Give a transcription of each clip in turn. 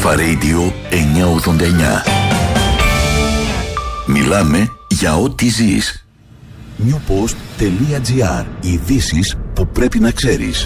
Αλφα Radio 989. Μιλάμε για ό,τι ζεις. newpost.gr. Ειδήσεις που πρέπει να ξέρεις.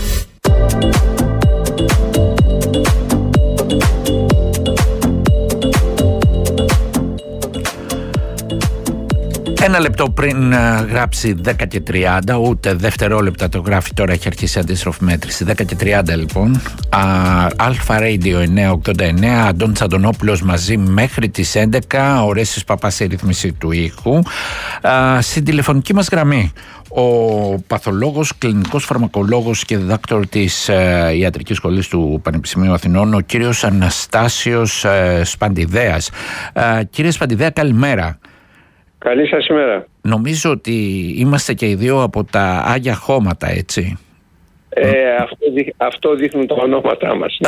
Ένα λεπτό πριν γράψει 10 και 30, ούτε δευτερόλεπτα το γράφει τώρα, έχει αρχίσει αντίστροφη μέτρηση. 10 και 30 λοιπόν. Αλφα Radio 989, Αντώνης Αντωνόπουλος μαζί μέχρι τις 11. Ο Ρέσης Παπάς σε ρύθμιση του ήχου. Στην τηλεφωνική μας γραμμή ο παθολόγος, κλινικός φαρμακολόγος και διδάκτορ της Ιατρικής Σχολής του Πανεπιστημίου Αθηνών, ο κύριος Αναστάσιος Σπαντιδέας. Κύριε Σπαντιδέα, καλημέρα. Καλή σας ημέρα. Νομίζω ότι είμαστε και οι δύο από τα Άγια Χώματα, έτσι. Αυτό δείχνουν τα ονόματά μας.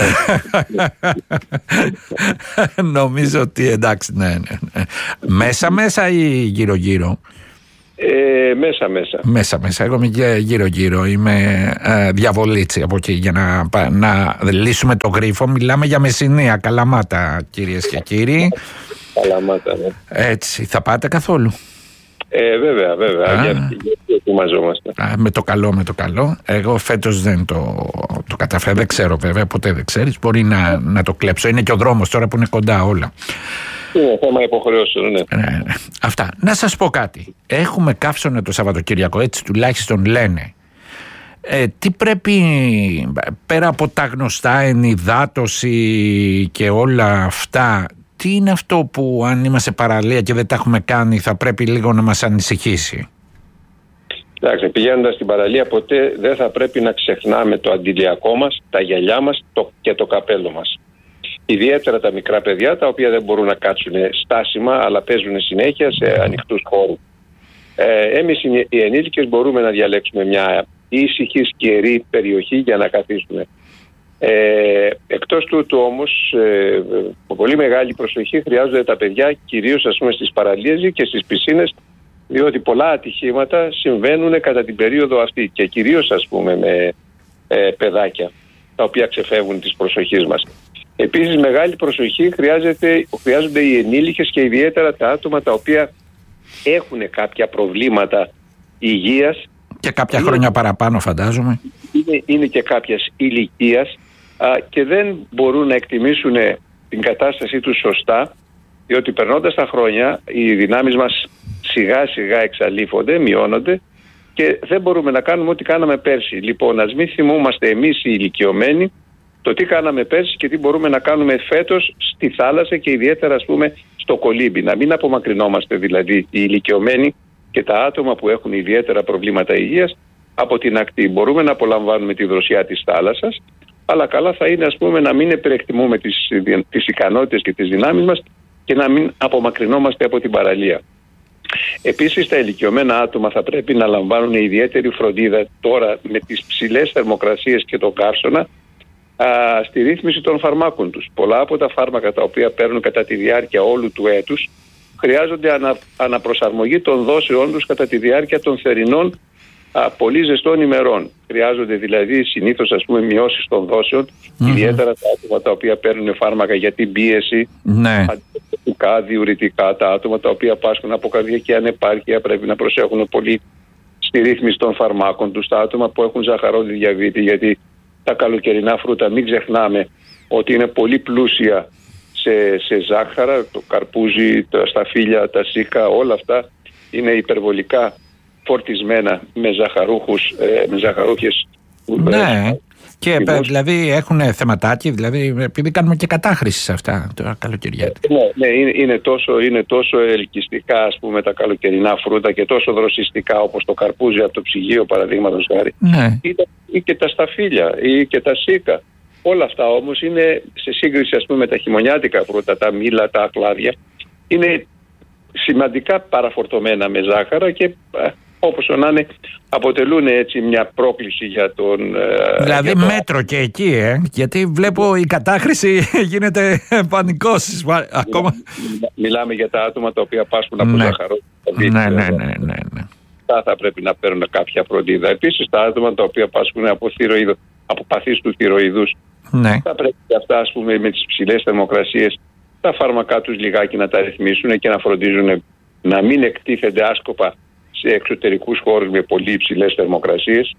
Νομίζω ότι εντάξει, ναι. Μέσα ή γύρω-γύρω? Μέσα. Εγώ είμαι γύρω-γύρω. Είμαι διαβολίτσι από εκεί για να λύσουμε το γρίφο. Μιλάμε για Μεσσηνία, Καλαμάτα, κυρίες και κύριοι. Καλαμάτα, ναι. Έτσι, θα πάτε καθόλου? Βέβαια. Γιατί ετοιμαζόμαστε. Με το καλό. Εγώ φέτος δεν το καταφέρω. Δεν ξέρω βέβαια, ποτέ δεν ξέρεις. Μπορεί να το κλέψω. Είναι και ο δρόμος τώρα που είναι κοντά όλα. Είναι θέμα υποχρεώσεων, ναι. Αυτά. Να σας πω κάτι. Έχουμε καύσωνα το Σαββατοκύριακο, έτσι τουλάχιστον λένε. Τι πρέπει, πέρα από τα γνωστά, ενυδάτωση και όλα αυτά, τι είναι αυτό που αν είμαστε παραλία και δεν τα έχουμε κάνει θα πρέπει λίγο να μας ανησυχήσει? Εντάξει, πηγαίνοντας στην παραλία ποτέ δεν θα πρέπει να ξεχνάμε το αντιλιακό μας, τα γυαλιά μας και το καπέλο μας. Ιδιαίτερα τα μικρά παιδιά, τα οποία δεν μπορούν να κάτσουν στάσιμα αλλά παίζουν συνέχεια σε ανοιχτούς χώρους. Εμείς οι ενήλικες μπορούμε να διαλέξουμε μια ήσυχη, σκιερή περιοχή για να καθίσουμε. Εκτός τούτου όμως, πολύ μεγάλη προσοχή χρειάζονται τα παιδιά, κυρίως στις παραλίες και στις πισίνες, διότι πολλά ατυχήματα συμβαίνουν κατά την περίοδο αυτή και κυρίως με παιδάκια τα οποία ξεφεύγουν της προσοχής μας. Επίσης μεγάλη προσοχή χρειάζονται οι ενήλικες και ιδιαίτερα τα άτομα τα οποία έχουν κάποια προβλήματα υγείας και κάποια χρόνια παραπάνω, φαντάζομαι. Είναι και κάποιας ηλικίας και δεν μπορούν να εκτιμήσουν την κατάστασή τους σωστά, διότι περνώντας τα χρόνια οι δυνάμεις μας σιγά σιγά εξαλείφονται, μειώνονται και δεν μπορούμε να κάνουμε ό,τι κάναμε πέρσι. Λοιπόν, ας μην θυμούμαστε εμείς οι ηλικιωμένοι το τι κάναμε πέρσι και τι μπορούμε να κάνουμε φέτος στη θάλασσα και ιδιαίτερα στο κολύμπι. Να μην απομακρυνόμαστε δηλαδή οι ηλικιωμένοι και τα άτομα που έχουν ιδιαίτερα προβλήματα υγείας από την ακτή. Μπορούμε να απολαμβάνουμε τη δροσιά της θάλασσας, αλλά καλά θα είναι να μην υπερεκτιμούμε τις ικανότητες και τις δυνάμεις μας και να μην απομακρυνόμαστε από την παραλία. Επίσης τα ηλικιωμένα άτομα θα πρέπει να λαμβάνουν ιδιαίτερη φροντίδα τώρα με τις ψηλές θερμοκρασίες και τον καύσωνα στη ρύθμιση των φαρμάκων τους. Πολλά από τα φάρμακα τα οποία παίρνουν κατά τη διάρκεια όλου του έτους χρειάζονται αναπροσαρμογή των δόσεών τους κατά τη διάρκεια των θερινών πολύ ζεστών ημερών. Χρειάζονται δηλαδή συνήθως μειώσεις των δόσεων, ιδιαίτερα τα άτομα τα οποία παίρνουν φάρμακα για την πίεση, αντιπληκτικά, διουρητικά, τα άτομα τα οποία πάσχουν από καρδιακή ανεπάρκεια πρέπει να προσέχουν πολύ στη ρύθμιση των φαρμάκων τους, τα άτομα που έχουν ζαχαρόδι διαβήτη, γιατί τα καλοκαιρινά φρούτα μην ξεχνάμε ότι είναι πολύ πλούσια σε ζάχαρα, το καρπούζι, τα σταφύλια, τα σίκα, όλα αυτά είναι υπερβολικά φορτισμένα με ζαχαρούχες. Ναι, και δηλαδή έχουν θεματάκι, δηλαδή επειδή κάνουμε και κατάχρηση σε αυτά τα καλοκαιριάτικα. Ναι, είναι τόσο ελκυστικά τα καλοκαιρινά φρούτα και τόσο δροσιστικά όπως το καρπούζι από το ψυγείο παραδείγματος χάρη. Ναι. Ή και τα σταφύλια ή και τα σίκα. Όλα αυτά όμως είναι σε σύγκριση με τα χειμωνιάτικα φρούτα, τα μήλα, τα ακλάδια, είναι σημαντικά παραφορτωμένα με ζάχαρα και όπως να είναι αποτελούν έτσι μια πρόκληση για τον... Δηλαδή μέτρο και εκεί, γιατί βλέπω η κατάχρηση γίνεται πανικός ακόμα. Μιλάμε για τα άτομα τα οποία πάσχουν από ζάχαρο. Ναι. Θα πρέπει να παίρνουν κάποια φροντίδα. Επίσης τα άτομα τα οποία πάσχουν από παθήσεις του θηροειδούς Ναι. Θα πρέπει και αυτά, ας πούμε, με τις ψηλές θερμοκρασίες, τα φάρμακά τους λιγάκι να τα ρυθμίσουν και να φροντίζουν να μην εκτίθενται άσκοπα σε εξωτερικούς χώρους με πολύ υψηλές θερμοκρασίες.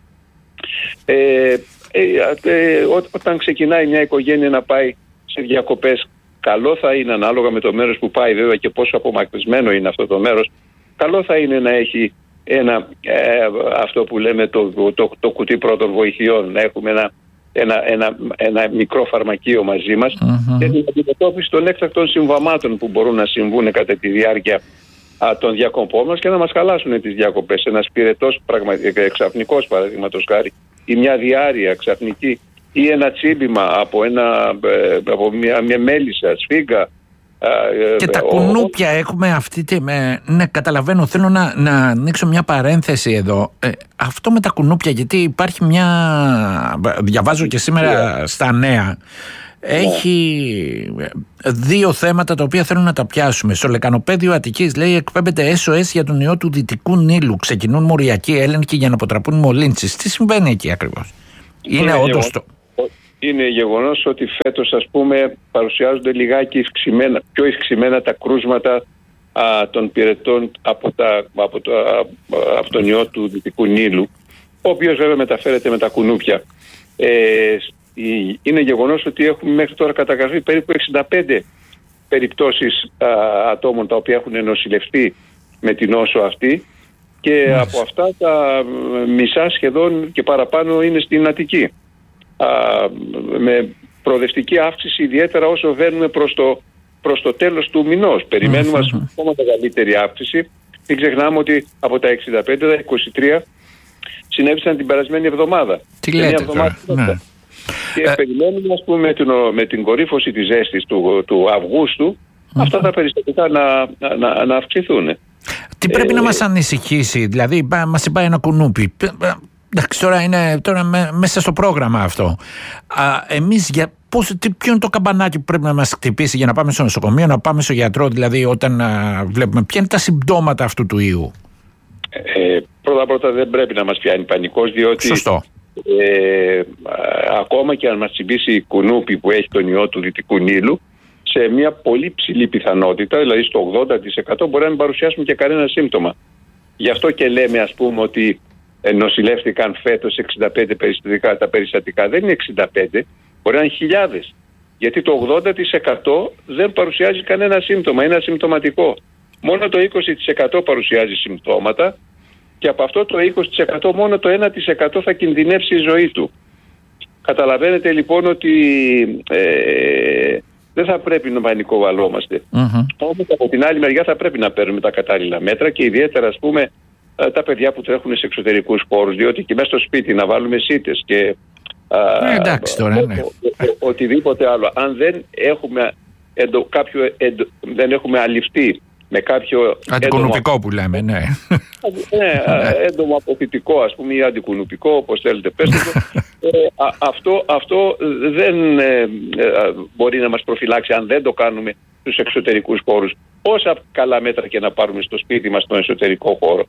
Όταν ξεκινάει μια οικογένεια να πάει σε διακοπές, καλό θα είναι, ανάλογα με το μέρος που πάει βέβαια και πόσο απομακρυσμένο είναι αυτό το μέρος, καλό θα είναι να έχει αυτό που λέμε το κουτί πρώτων βοηθειών, να έχουμε ένα μικρό φαρμακείο μαζί μας για την αντιμετώπιση των έκτακτων συμβαμάτων που μπορούν να συμβούν κατά τη διάρκεια των διακοπών μας και να μας χαλάσουν τις διακοπές. Ένας πυρετός ξαφνικός, παραδείγματος χάρη, ή μια διάρρεια ξαφνική, ή ένα τσίμπημα από μια μέλισσα, σφίγγα. Και τα κουνούπια έχουμε αυτή ναι, καταλαβαίνω. Θέλω να ανοίξω μια παρένθεση εδώ. Αυτό με τα κουνούπια, γιατί υπάρχει διαβάζω και σήμερα στα νέα, έχει δύο θέματα τα οποία θέλω να τα πιάσουμε. Στο λεκανοπέδιο Αττικής, λέει, εκπέμπεται SOS για τον ιό του Δυτικού Νείλου. Ξεκινούν μοριακοί έλεγχοι για να αποτραπούν μολύνσεις. Τι συμβαίνει εκεί ακριβώς? Είναι όντως Είναι γεγονός ότι φέτος, ας πούμε, παρουσιάζονται λιγάκι πιο ευξημένα τα κρούσματα των πυρετών από τον ιό του Δυτικού Νείλου, ο οποίος βέβαια μεταφέρεται με τα κουνούπια. Είναι γεγονός ότι έχουμε μέχρι τώρα καταγραφεί περίπου 65 περιπτώσεις ατόμων τα οποία έχουν νοσηλευτεί με την νόσο αυτή, και από αυτά τα μισά σχεδόν και παραπάνω είναι στην Αττική. Με προοδευτική αύξηση, ιδιαίτερα όσο βαίνουμε προς το τέλος του μηνός. Περιμένουμε ακόμα μεγαλύτερη αύξηση. Μην ξεχνάμε ότι από τα 65, τα 23 συνέβησαν την περασμένη εβδομάδα. Τι λέτε τώρα? Και περιμένουμε, ας πούμε, με την κορύφωση της ζέστης του Αυγούστου, αυτά τα περιστατικά να αυξηθούν. Τι πρέπει να μας ανησυχήσει? Δηλαδή μας είπα ένα κουνούπι. Εντάξει, τώρα μέσα στο πρόγραμμα αυτό. Εμείς ποιο είναι το καμπανάκι που πρέπει να μας χτυπήσει για να πάμε στο νοσοκομείο, να πάμε στο γιατρό, δηλαδή όταν βλέπουμε ποια είναι τα συμπτώματα αυτού του ιού? Πρώτα δεν πρέπει να μας πιάνει πανικός, διότι σωστό. Ακόμα και αν μας τσιμπήσει κουνούπι που έχει τον ιό του Δυτικού Νείλου, σε μια πολύ ψηλή πιθανότητα, δηλαδή στο 80%, μπορεί να μην παρουσιάσουμε και κανένα σύμπτωμα. Γι' αυτό και λέμε, ας πούμε, ότι νοσηλεύτηκαν φέτος 65 περιστατικά. Τα περιστατικά δεν είναι 65, μπορεί να είναι χιλιάδες. Γιατί το 80% δεν παρουσιάζει κανένα σύμπτωμα, είναι ασυμπτωματικό. Μόνο το 20% παρουσιάζει συμπτώματα, και από αυτό το 20% μόνο το 1% θα κινδυνεύσει η ζωή του. Καταλαβαίνετε λοιπόν ότι δεν θα πρέπει να πανικοβαλόμαστε. Όμως από την άλλη μεριά θα πρέπει να παίρνουμε τα κατάλληλα μέτρα, και ιδιαίτερα, ας πούμε, τα παιδιά που τρέχουν σε εξωτερικούς χώρους, διότι και μέσα στο σπίτι να βάλουμε σίτες και εντάξει τώρα, ναι. Οτιδήποτε άλλο, αν δεν έχουμε δεν έχουμε αληφθεί με κάποιο αντικουνουπικό που λέμε, ναι. Έντομο αποθητικό, ας πούμε, ή αντικουνουπικό, όπως θέλετε πέστε το. Αυτό δεν μπορεί να μας προφυλάξει αν δεν το κάνουμε στους εξωτερικούς χώρους, όσα καλά μέτρα και να πάρουμε στο σπίτι μας, στον εσωτερικό χώρο.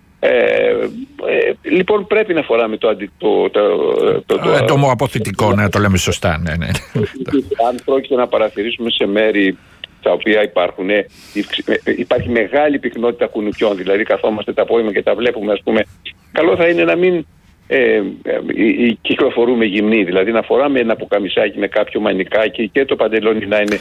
Λοιπόν, πρέπει να φοράμε το έντομο αποθητικό, να το λέμε σωστά, ναι. Αν πρόκειται να παρατηρήσουμε σε μέρη τα οποία υπάρχει μεγάλη πυκνότητα κουνουπιών, δηλαδή καθόμαστε τα απόγευμα και τα βλέπουμε, ας πούμε, καλό θα είναι να μην κυκλοφορούμε γυμνοί, δηλαδή να φοράμε ένα πουκαμισάκι με κάποιο μανικάκι και το παντελόνι να είναι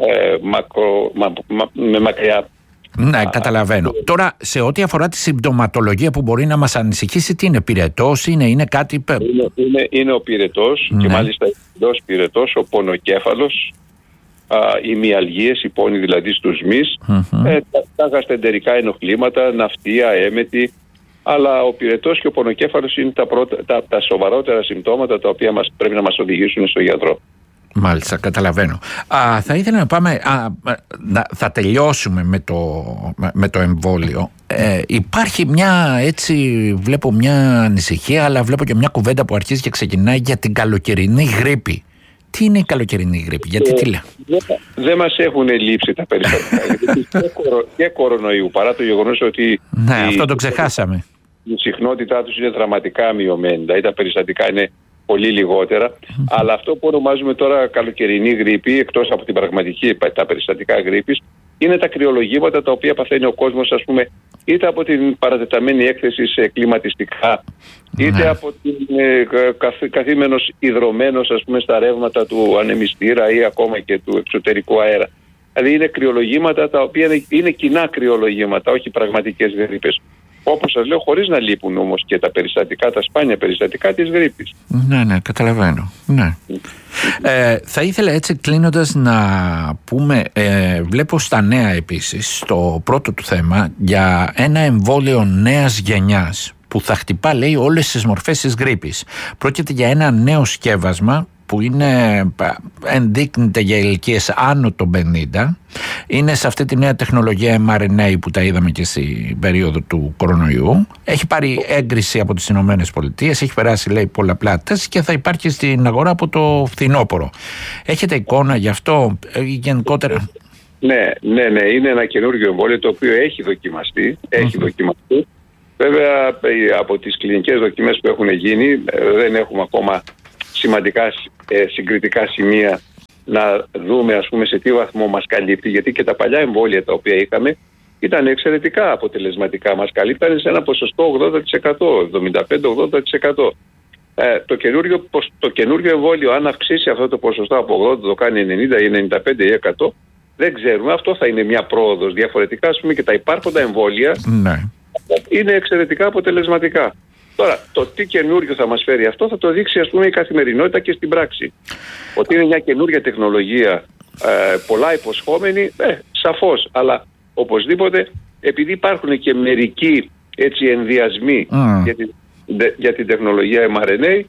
με μακριά. Ναι, καταλαβαίνω. Τώρα, σε ό,τι αφορά τη συμπτωματολογία που μπορεί να μας ανησυχήσει, τι είναι, πυρετός, είναι κάτι? Είναι ο πυρετός, και μάλιστα ο πυρετός, ο πονοκέφαλος, οι μυαλγίες, οι πόνοι δηλαδή στους μυς, τα γαστεντερικά ενοχλήματα, ναυτία, έμετη, αλλά ο πυρετός και ο πονοκέφαλος είναι τα σοβαρότερα συμπτώματα τα οποία πρέπει να μας οδηγήσουν στο γιατρό. Μάλιστα, καταλαβαίνω. Θα ήθελα να πάμε, θα τελειώσουμε με το εμβόλιο. Υπάρχει βλέπω μια ανησυχία, αλλά βλέπω και μια κουβέντα που αρχίζει και ξεκινάει για την καλοκαιρινή γρίπη. Τι είναι η καλοκαιρινή γρίπη, γιατί τι λέει? Δεν μας έχουν λείψει τα περιστατικά και κορονοϊού, παρά το γεγονός ότι αυτό το ξεχάσαμε. Η συχνότητά τους είναι δραματικά μειωμένη, δηλαδή τα περιστατικά είναι πολύ λιγότερα. Αλλά αυτό που ονομάζουμε τώρα καλοκαιρινή γρίπη, εκτός από την πραγματική, τα περιστατικά γρίπης, είναι τα κρυολογήματα τα οποία παθαίνει ο κόσμος, ας πούμε, είτε από την παρατεταμένη έκθεση σε κλιματιστικά, είτε από την καθήμενος υδρωμένος, ας πούμε, στα ρεύματα του ανεμιστήρα ή ακόμα και του εξωτερικού αέρα. Δηλαδή είναι κρυολογήματα τα οποία είναι κοινά κρυολογήματα, όχι πραγματικές γρίπες. Όπως σας λέω, χωρίς να λείπουν όμως και τα περιστατικά, τα σπάνια περιστατικά της γρίπης. Ναι, καταλαβαίνω. Ναι. Θα ήθελα έτσι κλείνοντας να πούμε, βλέπω στα νέα επίσης, στο πρώτο του θέμα, για ένα εμβόλιο νέας γενιάς που θα χτυπά, λέει, όλες τις μορφές της γρίπης. Πρόκειται για ένα νέο σκεύασμα που ενδείκνυται για ηλικίες άνω των 50. Είναι σε αυτή τη νέα τεχνολογία mRNA που τα είδαμε και στην περίοδο του κορονοϊού. Έχει πάρει έγκριση από τις Ηνωμένες Πολιτείες, έχει περάσει, λέει, πολλαπλά τεστ και θα υπάρχει στην αγορά από το φθινόπωρο. Έχετε εικόνα γι' αυτό γενικότερα? Ναι, είναι ένα καινούργιο εμβόλιο το οποίο έχει δοκιμαστεί. Βέβαια, από τις κλινικές δοκιμές που έχουν γίνει δεν έχουμε ακόμα σημαντικά συγκριτικά σημεία να δούμε, ας πούμε, σε τι βαθμό μας καλύπτει, γιατί και τα παλιά εμβόλια τα οποία είχαμε ήταν εξαιρετικά αποτελεσματικά, μας καλύπτανε σε ένα ποσοστό 80%, 75-80%. Το καινούργιο εμβόλιο, αν αυξήσει αυτό το ποσοστό από 80, το κάνει 90 ή 95 ή 100, δεν ξέρουμε. Αυτό θα είναι μια πρόοδος. Διαφορετικά, ας πούμε, και τα υπάρχοντα εμβόλια είναι εξαιρετικά αποτελεσματικά. Τώρα, το τι καινούριο θα μας φέρει αυτό θα το δείξει, ας πούμε, η καθημερινότητα και στην πράξη. Ότι είναι μια καινούργια τεχνολογία, πολλά υποσχόμενη, σαφώς. Αλλά οπωσδήποτε, επειδή υπάρχουν και μερικοί έτσι ενδιασμοί για την τεχνολογία mRNA,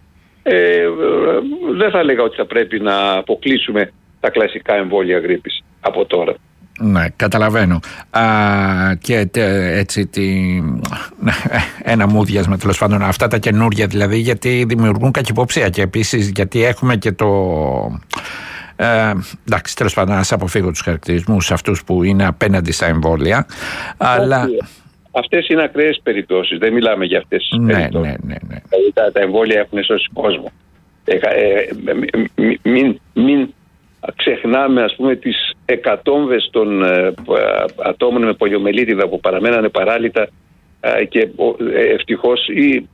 δεν θα έλεγα ότι θα πρέπει να αποκλείσουμε τα κλασικά εμβόλια γρίπης από τώρα. Ναι, καταλαβαίνω. Και έτσι ένα μούδιασμα, τέλος πάντων, αυτά τα καινούργια δηλαδή, γιατί δημιουργούν κακυποψία και επίσης γιατί έχουμε και το... εντάξει, τέλος πάντων, να αποφύγω τους χαρακτηρισμούς αυτούς που είναι απέναντι στα εμβόλια, αλλά... Αυτές είναι ακραίες περιπτώσεις, δεν μιλάμε για αυτές τις περιπτώσεις. Ναι. Τα εμβόλια έχουν σώσει κόσμο. Μην ξεχνάμε, ας πούμε, τις εκατόμβες των ατόμων με πολιομελίτιδα που παραμένανε παράλυτα και ευτυχώς ή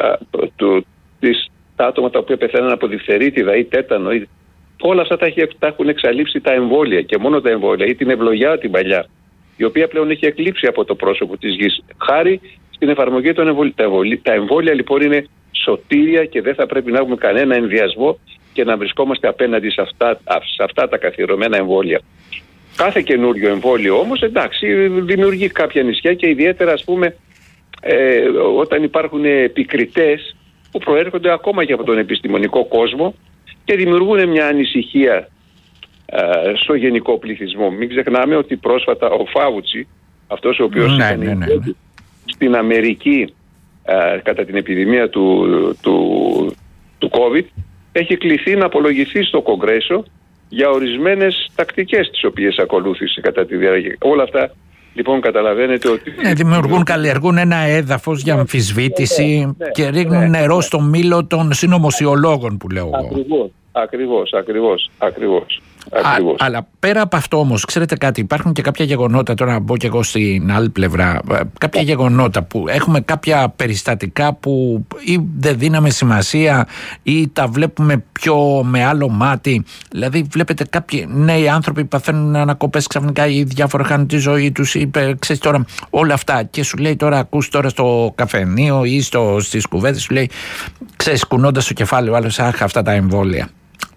τα άτομα τα οποία πεθαίναν από διφθερίτιδα ή τέτανο. Όλα αυτά τα έχουν εξαλείψει τα εμβόλια και μόνο τα εμβόλια, ή την ευλογιά την παλιά, η οποία πλέον έχει εκλείψει από το πρόσωπο της γης χάρη στην εφαρμογή των εμβολίων. Τα εμβόλια λοιπόν είναι σωτήρια και δεν θα πρέπει να έχουμε κανένα ενδιασμό και να βρισκόμαστε απέναντι σε αυτά τα καθιερωμένα εμβόλια. Κάθε καινούριο εμβόλιο όμως, εντάξει, δημιουργεί κάποια νησιά και ιδιαίτερα, ας πούμε, όταν υπάρχουν επικριτές που προέρχονται ακόμα και από τον επιστημονικό κόσμο και δημιουργούν μια ανησυχία στο γενικό πληθυσμό. Μην ξεχνάμε ότι πρόσφατα ο Φάουτσι, αυτός ο οποίος ήταν στην Αμερική κατά την επιδημία του COVID, έχει κληθεί να απολογηθεί στο Κογκρέσο για ορισμένες τακτικές τις οποίες ακολούθησε κατά τη διάρκεια. Όλα αυτά λοιπόν καταλαβαίνετε ότι... καλλιεργούν ένα έδαφος για αμφισβήτηση και ρίχνουν νερό στο μήλο των συνωμοσιολόγων που λέω εγώ. Ακριβώς. Αλλά πέρα από αυτό όμως, ξέρετε κάτι, υπάρχουν και κάποια γεγονότα, τώρα να μπω και εγώ στην άλλη πλευρά, κάποια γεγονότα που έχουμε κάποια περιστατικά που ή δεν δίναμε σημασία ή τα βλέπουμε πιο με άλλο μάτι. Δηλαδή βλέπετε κάποιοι νέοι άνθρωποι παθαίνουν ανακοπές ξαφνικά ή διάφορα χάνουν τη ζωή τους ή ξέρεις τώρα όλα αυτά και σου λέει τώρα, ακούς τώρα στο καφενείο ή στις κουβέντες, σου λέει, ξέρεις, κουνώντας το κεφάλι ο άλλος, αχ, αυτά τα εμβόλια.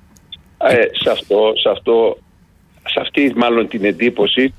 Σε αυτή μάλλον την εντύπωση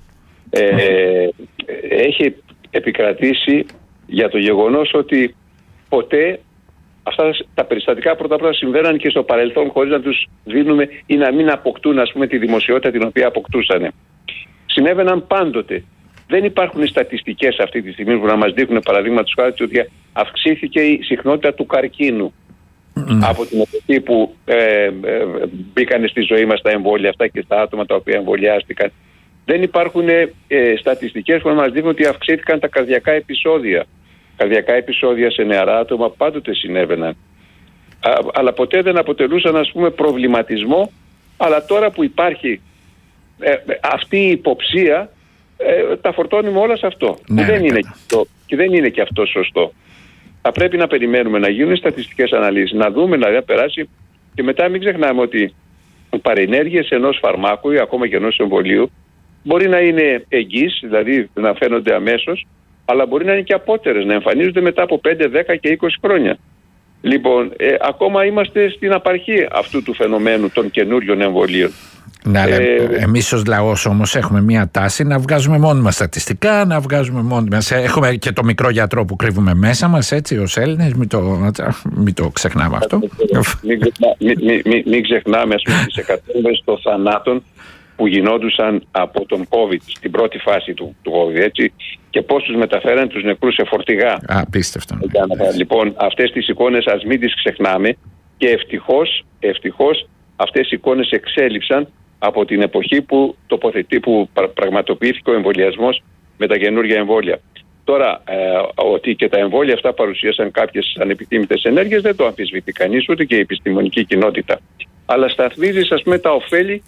έχει επικρατήσει για το γεγονός ότι ποτέ αυτά τα περιστατικά πρώτα συμβαίναν και στο παρελθόν χωρίς να τους δίνουμε ή να μην αποκτούν, ας πούμε, τη δημοσιότητα την οποία αποκτούσαν. Συνέβαιναν πάντοτε. Δεν υπάρχουν στατιστικές αυτή τη στιγμή που να μας δείχνουν, παραδείγματος χάρη, ότι αυξήθηκε η συχνότητα του καρκίνου από την εποχή που μπήκαν στη ζωή μας τα εμβόλια αυτά και στα άτομα τα οποία εμβολιάστηκαν. Δεν υπάρχουν στατιστικές που να μας δείχνουν ότι αυξήθηκαν τα καρδιακά επεισόδια. Καρδιακά επεισόδια σε νεαρά άτομα πάντοτε συνέβαιναν. αλλά ποτέ δεν αποτελούσαν, ας πούμε, προβληματισμό. Αλλά τώρα που υπάρχει αυτή η υποψία, τα φορτώνουμε όλα σε αυτό. Ναι, και δεν είναι και αυτό σωστό. Θα πρέπει να περιμένουμε να γίνουν στατιστικές αναλύσεις, να δούμε, να περάσει, και μετά μην ξεχνάμε ότι οι παρενέργειες ενός φαρμάκου ή ακόμα και ενός εμβολίου μπορεί να είναι εγγύς, δηλαδή να φαίνονται αμέσως, αλλά μπορεί να είναι και απότερες, να εμφανίζονται μετά από 5, 10 και 20 χρόνια. Λοιπόν, ακόμα είμαστε στην απαρχή αυτού του φαινομένου των καινούριων εμβολίων. Ναι, αλλά εμείς ως λαός όμως έχουμε μια τάση να βγάζουμε μόνοι μας στατιστικά, να βγάζουμε μόνοι μας. Έχουμε και το μικρό γιατρό που κρύβουμε μέσα μας, έτσι, ως Έλληνες, μην το ξεχνάμε αυτό. Μην ξεχνάμε, ας πούμε, τις εκατομμύρες των θανάτων που γινόντουσαν από τον COVID, στην πρώτη φάση του COVID, έτσι, και πώς τους μεταφέρανε τους νεκρούς σε φορτηγά. Απίστευτο. Λοιπόν, αυτές τις εικόνες ας μην τις ξεχνάμε, και ευτυχώς αυτές οι εικόνες εξέλιψαν από την εποχή που πραγματοποιήθηκε ο εμβολιασμός με τα καινούργια εμβόλια. Τώρα, ότι και τα εμβόλια αυτά παρουσίασαν κάποιες ανεπιθύμητες ενέργειες δεν το αμφισβητεί κανείς, ούτε και η επιστημονική κοινότητα. Αλλά σταθμίζει, ας πούμε, τα ωφέλη